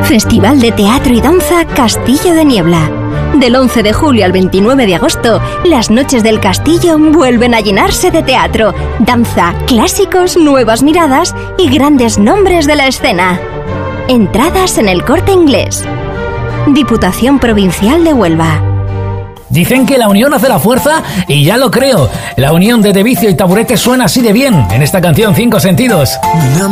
Festival de Teatro y Danza Castillo de Niebla. Del 11 de julio al 29 de agosto, las noches del castillo vuelven a llenarse de teatro, danza, clásicos, nuevas miradas y grandes nombres de la escena. Entradas en El Corte Inglés. Diputación Provincial de Huelva. Dicen que la unión hace la fuerza y ya lo creo. La unión de Vicio y Taburete suena así de bien en esta canción 5 Sentidos.